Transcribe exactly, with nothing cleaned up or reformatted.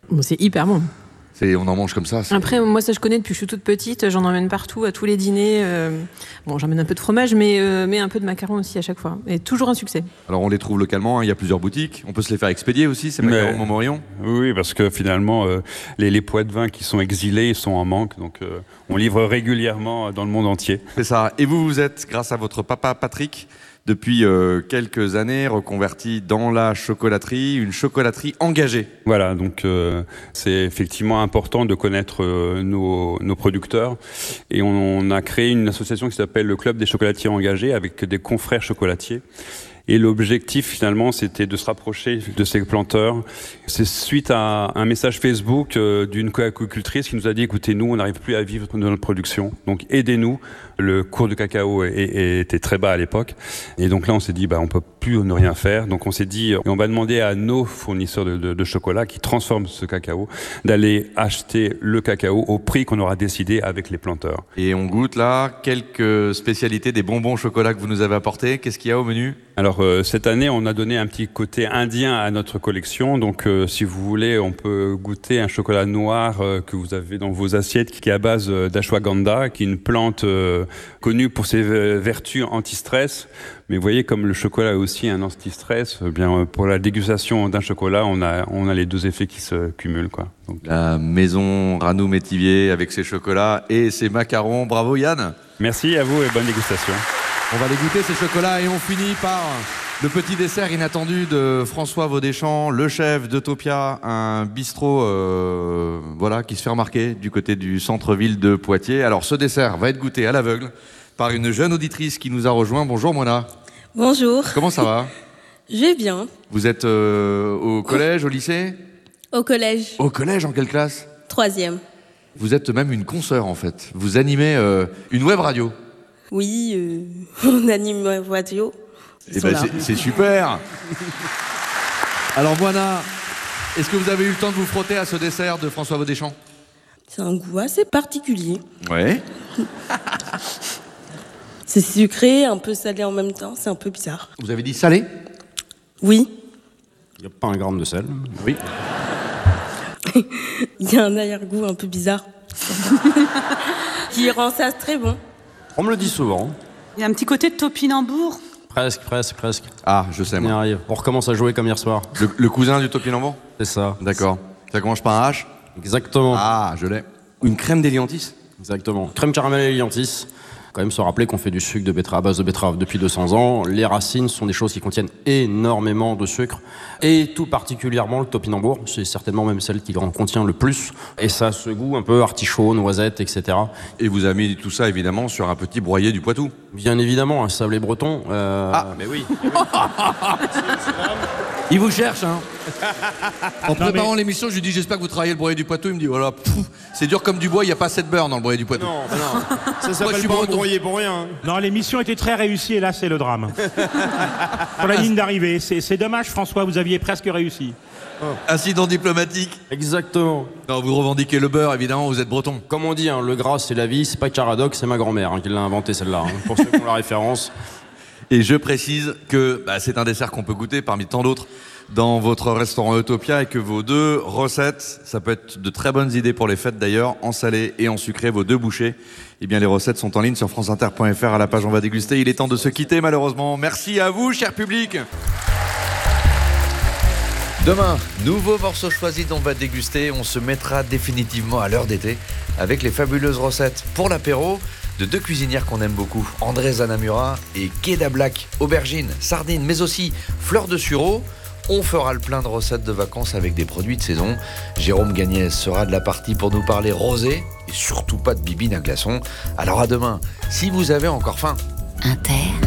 Bon, c'est hyper bon. C'est, on en mange comme ça. C'est... Après, moi, ça, je connais depuis que je suis toute petite. J'en emmène partout, à tous les dîners. Euh... Bon, j'emmène un peu de fromage, mais, euh, mais un peu de macarons aussi à chaque fois. Et toujours un succès. Alors, on les trouve localement. Hein, il y a plusieurs boutiques. On peut se les faire expédier aussi, ces macarons Mais, Montmorillon. Oui, parce que finalement, euh, les, les poids de vin qui sont exilés, ils sont en manque. Donc, euh, on livre régulièrement dans le monde entier. C'est ça. Et vous, vous êtes, grâce à votre papa Patrick, depuis euh, quelques années, reconverti dans la chocolaterie, une chocolaterie engagée. Voilà, donc euh, c'est effectivement important de connaître euh, nos, nos producteurs. Et on, on a créé une association qui s'appelle le Club des chocolatiers engagés avec des confrères chocolatiers. Et l'objectif, finalement, c'était de se rapprocher de ces planteurs. C'est suite à un message Facebook euh, d'une coacultrice qui nous a dit « Écoutez, nous, on n'arrive plus à vivre de notre production. Donc, aidez-nous. » Le cours de cacao est, est, était très bas à l'époque. Et donc là, on s'est dit bah, « On ne peut plus ne rien faire. » Donc, on s'est dit « On va demander à nos fournisseurs de, de, de chocolat qui transforment ce cacao d'aller acheter le cacao au prix qu'on aura décidé avec les planteurs. » Et on goûte là quelques spécialités des bonbons au chocolat que vous nous avez apportés. Qu'est-ce qu'il y a au menu ? Alors euh, cette année, on a donné un petit côté indien à notre collection. Donc euh, si vous voulez, on peut goûter un chocolat noir euh, que vous avez dans vos assiettes qui est à base euh, d'ashwagandha, qui est une plante euh, connue pour ses euh, vertus anti-stress. Mais vous voyez, comme le chocolat est aussi un anti-stress, eh bien, pour la dégustation d'un chocolat, on a, on a les deux effets qui se cumulent, quoi. Donc, la maison Ranou Métivier avec ses chocolats et ses macarons. Bravo Yann. Merci à vous et bonne dégustation. On va les goûter ces chocolats et on finit par le petit dessert inattendu de François Vaudéchamp, le chef d'Eutopia, un bistrot euh, voilà, qui se fait remarquer du côté du centre-ville de Poitiers. Alors ce dessert va être goûté à l'aveugle par une jeune auditrice qui nous a rejoint. Bonjour Mona. Bonjour. Comment ça va? Je vais bien. Vous êtes euh, au collège, au lycée? Au collège. Au collège, en quelle classe? Troisième. Vous êtes même une consoeur en fait. Vous animez euh, une web radio. Oui, euh, on anime ma radio. Eh ben, c'est, c'est super. Alors Moana, est-ce que vous avez eu le temps de vous frotter à ce dessert de François Vaudéchamp? C'est un goût assez particulier. Ouais. C'est sucré, un peu salé en même temps, c'est un peu bizarre. Vous avez dit salé? Oui. Il n'y a pas un gramme de sel. Oui. Il y a un arrière-goût un peu bizarre qui rend ça très bon. On me le dit souvent. Il y a un petit côté de topinambour. Presque, presque, presque. Ah, je sais On y moi. arrive. On recommence à jouer comme hier soir. Le, le cousin du topinambour? C'est ça. D'accord. Ça commence par un H? Exactement. Ah, je l'ai. Une crème d'éliantis? Exactement. Crème caramel et liantis. Quand même se rappeler qu'on fait du sucre de betterave à base de betterave depuis deux cents ans. Les racines sont des choses qui contiennent énormément de sucre. Et tout particulièrement le topinambour. C'est certainement même celle qui en contient le plus. Et ça a ce goût un peu artichaut, noisette, et cetera. Et vous avez mis tout ça évidemment sur un petit broyé du Poitou? Bien évidemment, un sablé breton. Euh... Ah, mais oui. Il vous cherche, hein. En préparant mais... l'émission, je lui dis j'espère que vous travaillez le broyé du Poitou. Il me dit voilà, pff, c'est dur comme du bois, il n'y a pas assez de beurre dans le broyé du Poitou. Non, non. Ça s'appelle pas un broyé pour rien. Non, l'émission était très réussie et là c'est le drame. Sur la ligne d'arrivée, c'est, c'est dommage François, vous aviez presque réussi. Oh. Incident diplomatique. Exactement. Non, vous revendiquez le beurre, évidemment, vous êtes breton. Comme on dit, hein, le gras c'est la vie, c'est pas Caradoc, c'est ma grand-mère hein, qui l'a inventé celle-là, hein, pour ceux qui ont la référence. Et je précise que bah, c'est un dessert qu'on peut goûter parmi tant d'autres dans votre restaurant Eutopia et que vos deux recettes, ça peut être de très bonnes idées pour les fêtes d'ailleurs, en salé et en sucré, vos deux bouchées. Eh bien les recettes sont en ligne sur franceinter point f r à la page On va déguster. Il est temps de se quitter malheureusement. Merci à vous, cher public. Demain, nouveau morceau choisi dont on va déguster. On se mettra définitivement à l'heure d'été avec les fabuleuses recettes pour l'apéro de deux cuisinières qu'on aime beaucoup, André Zanamura et Keda Black. Aubergines, sardines, mais aussi fleurs de sureau. On fera le plein de recettes de vacances avec des produits de saison. Jérôme Gagnès sera de la partie pour nous parler rosé et surtout pas de bibine à glaçons. Alors à demain, si vous avez encore faim. Inter.